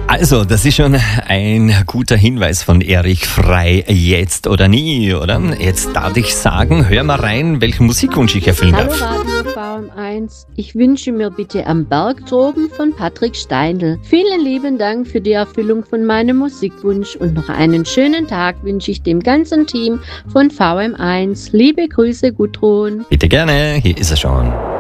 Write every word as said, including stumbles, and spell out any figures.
Also, das ist schon ein guter Hinweis von Erich Frey. Jetzt oder nie, oder? Jetzt darf ich sagen, hör mal rein, welchen Musikwunsch ich erfüllen Hallo darf. Radio V M eins. Ich wünsche mir bitte Am Berg droben von Patrick Steindl. Vielen lieben Dank für die Erfüllung von meinem Musikwunsch und noch einen schönen Tag wünsche ich dem ganzen Team von V M eins. Liebe Grüße, Gudrun. Bitte gerne, hier ist er schon.